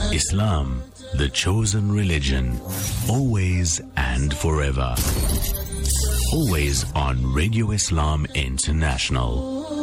Islam, the chosen religion, always and forever. Always on Radio Islam International.